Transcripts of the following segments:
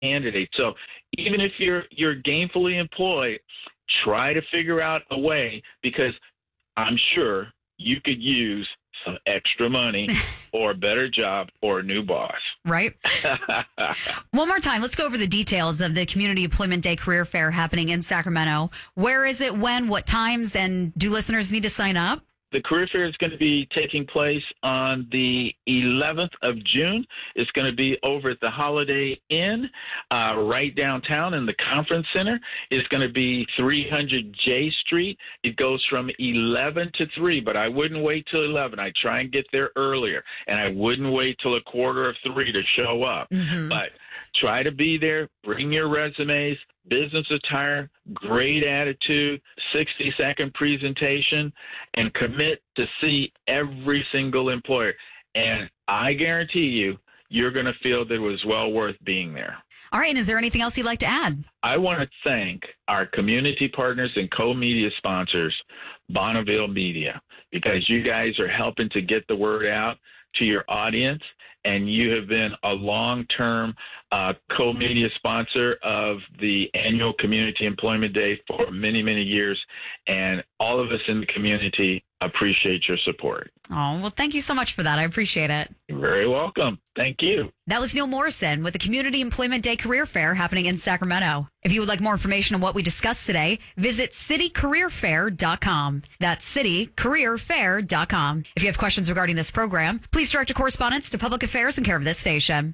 candidates. So even if you're gainfully employed, try to figure out a way, because I'm sure you could use some extra money or a better job or a new boss. Right. One more time, let's go over the details of the Community Employment Day Career Fair happening in Sacramento. Where is it, when, what times, and do listeners need to sign up? The career fair is going to be taking place on the 11th of June. It's going to be over at the Holiday Inn right downtown in the conference center. It's going to be 300 J Street. It goes from 11 to 3, but I wouldn't wait till 11. I try and get there earlier, and I wouldn't wait till a quarter of 3 to show up. Mm-hmm. But try to be there. Bring your resumes, business attire, great attitude, 60-second presentation, and commit to see every single employer. And I guarantee you, you're going to feel that it was well worth being there. All right. And is there anything else you'd like to add? I want to thank our community partners and co-media sponsors, Bonneville Media, because you guys are helping to get the word out to your audience, and you have been a long-term co-media sponsor of the annual Community Employment Day for many, many years, and all of us in the community appreciate your support. Oh, well, thank you so much for that. I appreciate it. You're very welcome. Thank you. That was Neil Morrison with the Community Employment Day Career Fair happening in Sacramento. If you would like more information on what we discussed today, visit citycareerfair.com. That's citycareerfair.com. If you have questions regarding this program, please direct your correspondence to Public Affairs in care of this station.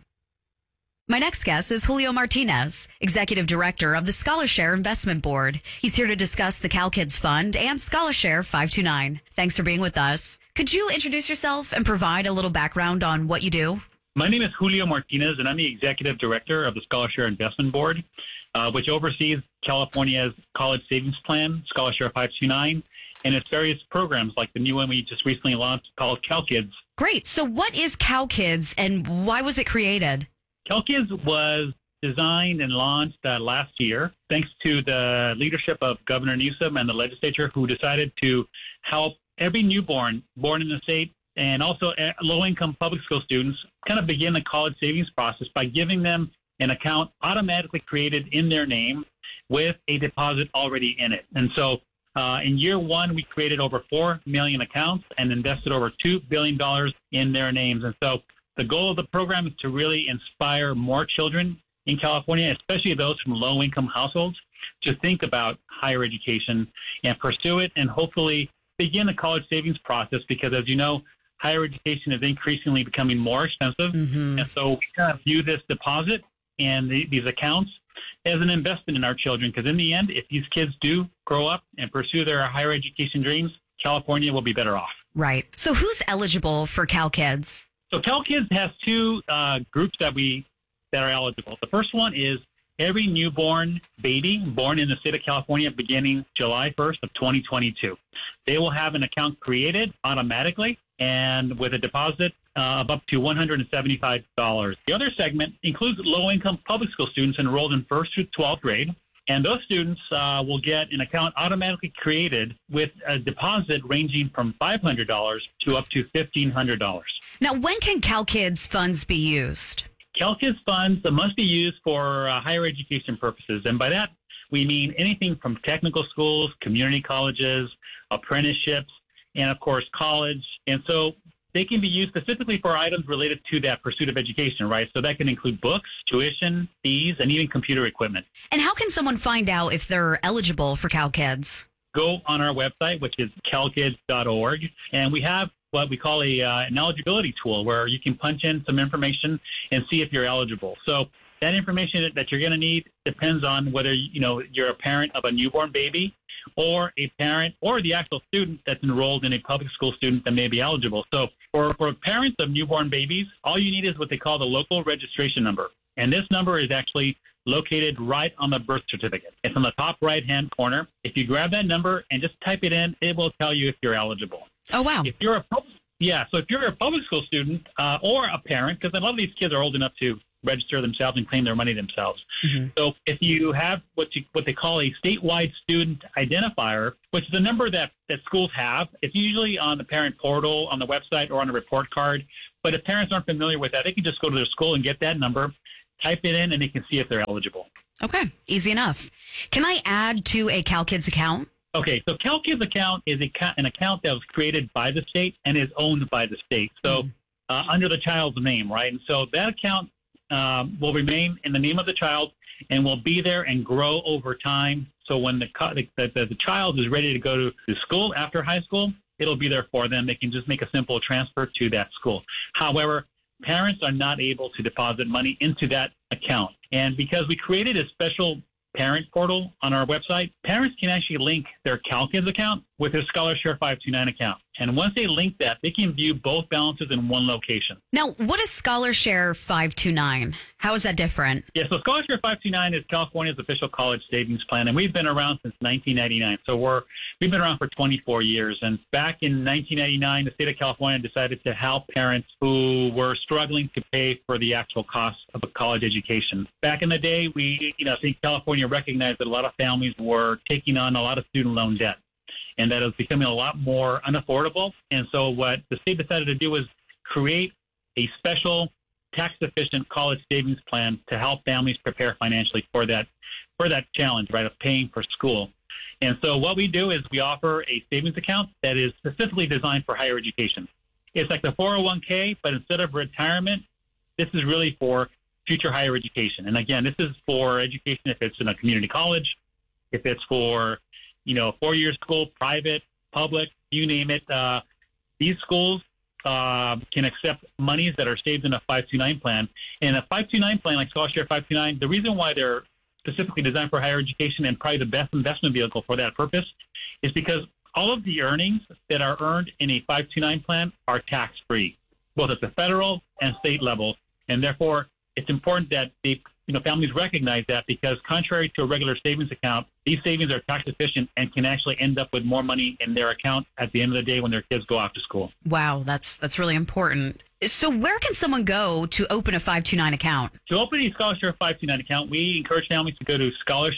My next guest is Julio Martinez, Executive Director of the ScholarShare Investment Board. He's here to discuss the CalKids Fund and ScholarShare 529. Thanks for being with us. Could you introduce yourself and provide a little background on what you do? My name is Julio Martinez, and I'm the Executive Director of the ScholarShare Investment Board, which oversees California's college savings plan, ScholarShare 529, and its various programs like the new one we just recently launched called CalKids. Great. So what is CalKids and why was it created? CalKids was designed and launched last year thanks to the leadership of Governor Newsom and the legislature, who decided to help every newborn born in the state and also low-income public school students kind of begin the college savings process by giving them an account automatically created in their name with a deposit already in it. And so in year one, we created over 4 million accounts and invested over $2 billion in their names. And so the goal of the program is to really inspire more children in California, especially those from low-income households, to think about higher education and pursue it and hopefully begin the college savings process, because, as you know, higher education is increasingly becoming more expensive. Mm-hmm. And so we kind of view this deposit and these accounts as an investment in our children, because in the end, if these kids do grow up and pursue their higher education dreams, California will be better off. Right. So who's eligible for CalKids? So CalKids has two groups that are eligible. The first one is every newborn baby born in the state of California beginning July 1st of 2022. They will have an account created automatically and with a deposit of up to $175. The other segment includes low-income public school students enrolled in 1st through 12th grade. And those students will get an account automatically created with a deposit ranging from $500 to up to $1,500. Now, when can CalKids funds be used? CalKids funds must be used for higher education purposes. And by that, we mean anything from technical schools, community colleges, apprenticeships, and, of course, college. And so they can be used specifically for items related to that pursuit of education, right? So that can include books, tuition, fees, and even computer equipment. And how can someone find out if they're eligible for CalKids? Go on our website, which is calkids.org, and we have what we call an eligibility tool where you can punch in some information and see if you're eligible. So that information that you're going to need depends on whether you're a parent of a newborn baby or a parent or the actual student that's enrolled in a public school student that may be eligible. So for parents of newborn babies, all you need is what they call the local registration number. And this number is actually located right on the birth certificate. It's on the top right-hand corner. If you grab that number and just type it in, it will tell you if you're eligible. Oh, wow. If you're so if you're a public school student or a parent, because a lot of these kids are old enough to register themselves and claim their money themselves. Mm-hmm. So if you have what they call a statewide student identifier, which is a number that schools have, it's usually on the parent portal, on the website, or on a report card. But if parents aren't familiar with that, they can just go to their school and get that number. type it in, and they can see if they're eligible. Okay, easy enough. Can I add to a CalKids account? Okay, so CalKids account is an account that was created by the state and is owned by the state. So under the child's name, right? And so that account will remain in the name of the child and will be there and grow over time. So when the child is ready to go to school after high school, it'll be there for them. They can just make a simple transfer to that school. However, parents are not able to deposit money into that account. And because we created a special parent portal on our website, parents can actually link their CalKids account with their ScholarShare 529 account. And once they link that, they can view both balances in one location. Now, what is ScholarShare 529? How is that different? Yeah, so ScholarShare 529 is California's official college savings plan, and we've been around since 1999. So we've been around for 24 years. And back in 1999, the state of California decided to help parents who were struggling to pay for the actual cost of a college education. Back in the day, I think California recognized that a lot of families were taking on a lot of student loan debt, and that it was becoming a lot more unaffordable. And so what the state decided to do was create a special tax-efficient college savings plan to help families prepare financially for that challenge, right, of paying for school. And so what we do is we offer a savings account that is specifically designed for higher education. It's like the 401k, but instead of retirement, this is really for future higher education. And again, this is for education if it's in a community college, if it's for 4-year school, private, public, you name it. These schools can accept monies that are saved in a 529 plan. And a 529 plan, like ScholarShare 529, the reason why they're specifically designed for higher education and probably the best investment vehicle for that purpose is because all of the earnings that are earned in a 529 plan are tax-free, both at the federal and state level. And therefore, it's important that families recognize that, because contrary to a regular savings account, these savings are tax efficient and can actually end up with more money in their account at the end of the day when their kids go off to school. Wow, that's really important. So where can someone go to open a 529 account? To open a ScholarShare 529 account, we encourage families to go to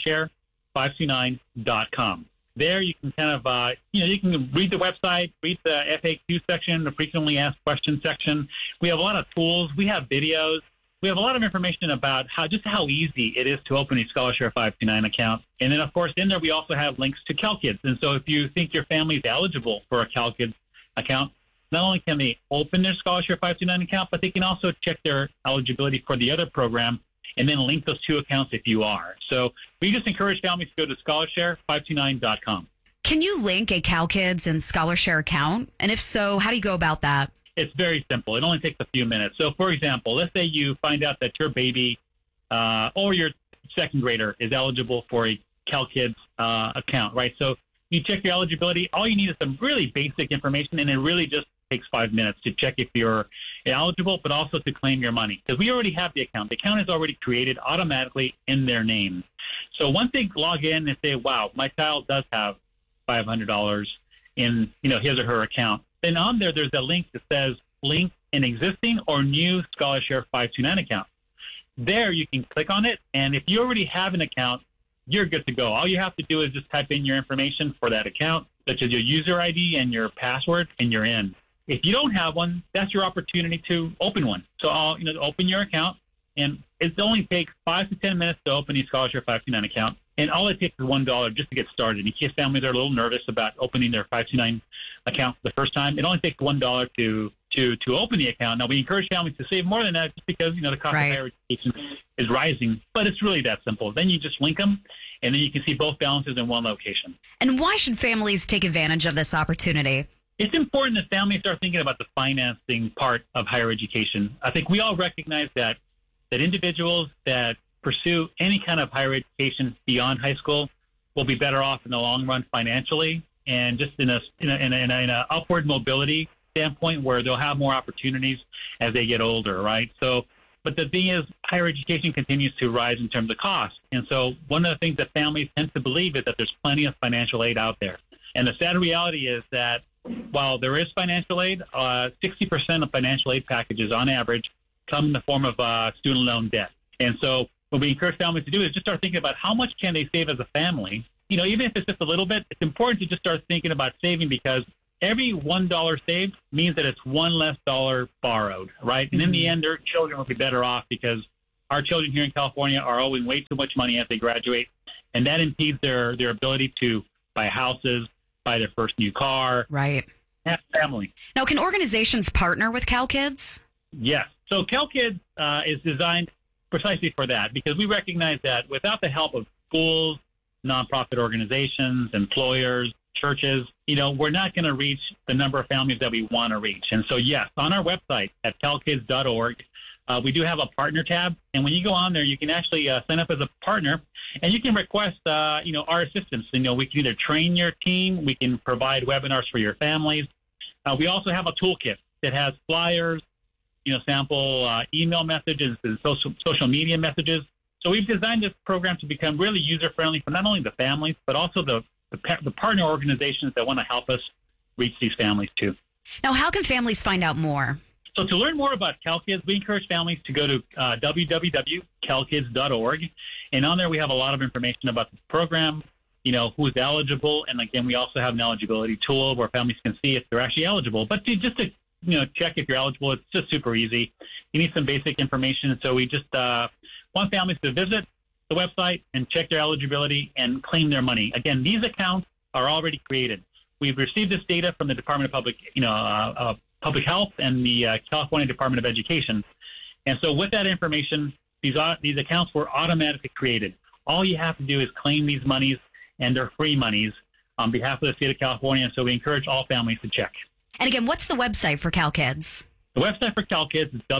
ScholarShare529.com. There you can kind of, you can read the website, read the FAQ section, the frequently asked questions section. We have a lot of tools. We have videos. We have a lot of information about how easy it is to open a ScholarShare 529 account. And then, of course, in there, we also have links to CalKids. And so if you think your family is eligible for a CalKids account, not only can they open their ScholarShare 529 account, but they can also check their eligibility for the other program and then link those two accounts if you are. So we just encourage families to go to ScholarShare529.com. Can you link a CalKids and ScholarShare account? And if so, how do you go about that? It's very simple. It only takes a few minutes. So, for example, let's say you find out that your baby or your second grader is eligible for a CalKids account, right? So you check your eligibility. All you need is some really basic information, and it really just takes 5 minutes to check if you're eligible, but also to claim your money, because we already have the account. The account is already created automatically in their name. So once they log in and say, wow, my child does have $500 in his or her account, then on there's a link that says link an existing or new ScholarShare 529 account. There you can click on it, and if you already have an account, you're good to go. All you have to do is just type in your information for that account, such as your user ID and your password, and you're in. If you don't have one, that's your opportunity to open one. So open your account, and it only takes 5 to 10 minutes to open a ScholarShare 529 account. And all it takes is $1 just to get started. In case families are a little nervous about opening their 529 account for the first time, it only takes $1 to open the account. Now, we encourage families to save more than that just because, the cost of higher education is rising. But it's really that simple. Then you just link them, and then you can see both balances in one location. And why should families take advantage of this opportunity? It's important that families start thinking about the financing part of higher education. I think we all recognize that individuals that pursue any kind of higher education beyond high school will be better off in the long run financially, and just in a upward mobility standpoint where they'll have more opportunities as they get older, right? So, but the thing is, higher education continues to rise in terms of cost. And so one of the things that families tend to believe is that there's plenty of financial aid out there. And the sad reality is that while there is financial aid, 60% of financial aid packages on average come in the form of student loan debt. And so what we encourage families to do is just start thinking about how much can they save as a family. Even if it's just a little bit, it's important to just start thinking about saving, because every $1 saved means that it's one less dollar borrowed, right? And in the end, their children will be better off because our children here in California are owing way too much money as they graduate, and that impedes their ability to buy houses, buy their first new car, right? Have family. Now, can organizations partner with CalKids? Yes. So CalKids is designed precisely for that, because we recognize that without the help of schools, nonprofit organizations, employers, churches, we're not going to reach the number of families that we want to reach. And so, yes, on our website at calkids.org, we do have a partner tab. And when you go on there, you can actually sign up as a partner, and you can request, our assistance. We can either train your team, we can provide webinars for your families. We also have a toolkit that has flyers, sample email messages and social media messages. So we've designed this program to become really user-friendly for not only the families, but also the partner organizations that want to help us reach these families too. Now, how can families find out more? So to learn more about CalKids, we encourage families to go to www.calkids.org. And on there, we have a lot of information about the program, who's eligible. And again, we also have an eligibility tool where families can see if they're actually eligible. But to check if you're eligible, it's just super easy. You need some basic information. So we just want families to visit the website and check their eligibility and claim their money. Again, these accounts are already created. We've received this data from the Department of Public Health and the California Department of Education. And so with that information, these accounts were automatically created. All you have to do is claim these monies, and they're free monies on behalf of the state of California. So we encourage all families to check. And again, what's the website for CalKids? The website for CalKids is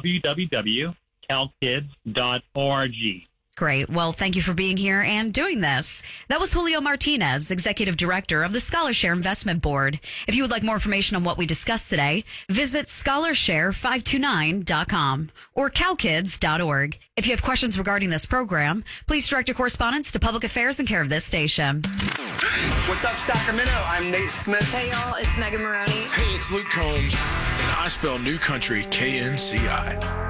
www.calkids.org. Great. Well, thank you for being here and doing this. That was Julio Martinez, Executive Director of the ScholarShare Investment Board. If you would like more information on what we discussed today, visit scholarshare529.com or calkids.org. If you have questions regarding this program, please direct your correspondence to Public Affairs in care of this station. What's up, Sacramento? I'm Nate Smith. Hey, y'all, it's Megan Maroney. Hey, it's Luke Combs, and I spell New Country KNCI.